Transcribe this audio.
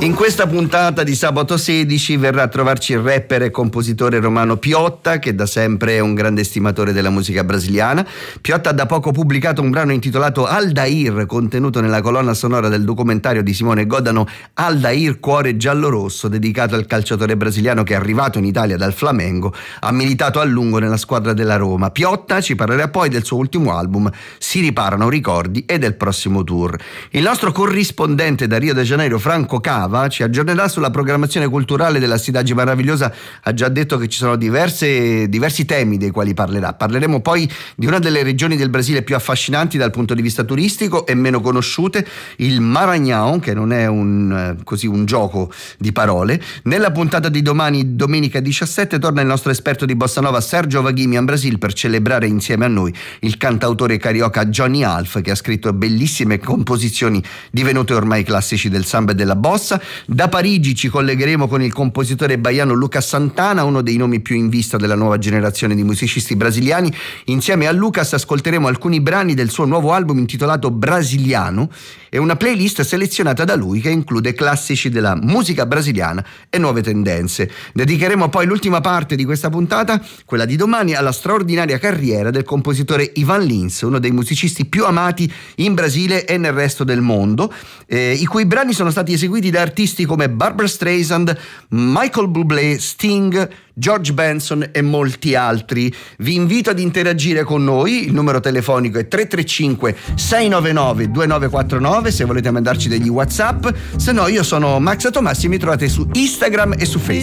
In questa puntata di sabato 16 verrà a trovarci il rapper e compositore romano Piotta, che da sempre è un grande estimatore della musica brasiliana. Piotta ha da poco pubblicato un brano intitolato Aldair, contenuto nella colonna sonora del documentario di Simone Godano Aldair, cuore giallo-rosso, dedicato al calciatore brasiliano che è arrivato in Italia dal Flamengo, ha militato a lungo nella squadra della Roma. Piotta ci parlerà poi del suo ultimo album, Si riparano ricordi, e del prossimo tour. Il nostro corrispondente da Rio de Janeiro, Franco Cava, ci aggiornerà sulla programmazione culturale della Cidade Maravilhosa. Ha già detto che ci sono diversi temi dei quali parlerà. Parleremo poi di una delle regioni del Brasile più affascinanti dal punto di vista turistico e meno conosciute, il Maranhão, che non è un gioco di parole. Nella puntata di domani, domenica 17, torna il nostro esperto di bossa nova Sergio Vaghimi in Brasile per celebrare insieme a noi il cantautore carioca Johnny Alf, che ha scritto bellissime composizioni divenute ormai classici del samba e della bossa. Da Parigi ci collegheremo con il compositore baiano Lucas Santana, uno dei nomi più in vista della nuova generazione di musicisti brasiliani. Insieme a Lucas ascolteremo alcuni brani del suo nuovo album intitolato Brasiliano e una playlist selezionata da lui che include classici della musica brasiliana e nuove tendenze. Dedicheremo poi l'ultima parte di questa puntata, quella di domani, alla straordinaria carriera del compositore Ivan Lins, uno dei musicisti più amati in Brasile e nel resto del mondo, i cui brani sono stati eseguiti da artisti come Barbra Streisand, Michael Bublé, Sting, George Benson e molti altri. Vi invito ad interagire con noi, il numero telefonico è 335 699 2949 se volete mandarci degli WhatsApp, se no io sono Max Tomassi e mi trovate su Instagram e su Facebook.